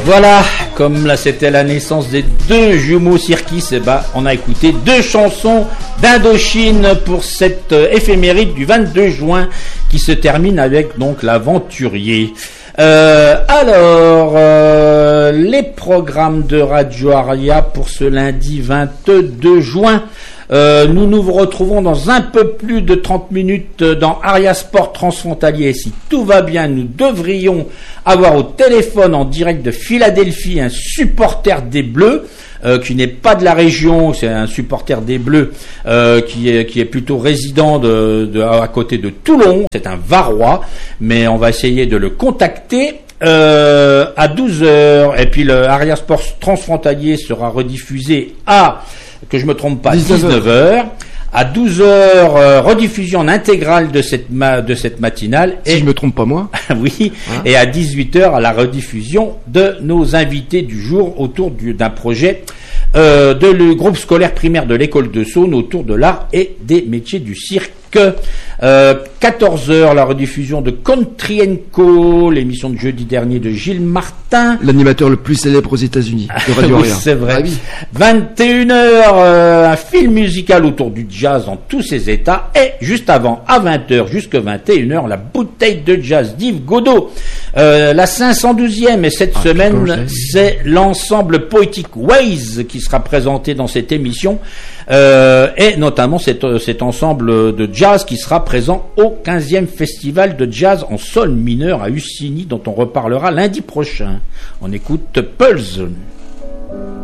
Voilà, comme là c'était la naissance des deux jumeaux Sirkis, on a écouté deux chansons d'Indochine pour cette éphéméride du 22 juin qui se termine avec donc l'Aventurier. Les programmes de Radio Aria pour ce lundi 22 juin. Nous nous retrouvons dans un peu plus de 30 minutes dans Aria Sport Transfrontalier. Si tout va bien, nous devrions avoir au téléphone en direct de Philadelphie un supporter des Bleus qui n'est pas de la région, c'est un supporter des Bleus qui est plutôt résident à côté de Toulon. C'est un Varois, mais on va essayer de le contacter. À 12h, et puis le Aria Sport Transfrontalier sera rediffusé à, que je me trompe pas, 19h. À 12h, rediffusion en intégrale de cette matinale. Si je me trompe pas moi. Oui. Hein? Et à 18h, à la rediffusion de nos invités du jour autour d'un projet de le groupe scolaire primaire de l'école de Saône autour de l'art et des métiers du cirque. 14h, la rediffusion de Country & Co, l'émission de jeudi dernier de Gilles Martin. L'animateur le plus célèbre aux États-Unis de Radio Aria. Oui, c'est vrai. Ah, oui. 21h, un film musical autour du jazz dans tous ses états. Et juste avant, à 20h jusqu'à 21h, la bouteille de jazz d'Yves Godot. La 512e et cette semaine, c'est l'ensemble poétique Waze qui sera présenté dans cette émission. Et notamment cet ensemble de jazz qui sera présent au 15e festival de jazz en sol mineur à Ussigny dont on reparlera lundi prochain. On écoute Pulse.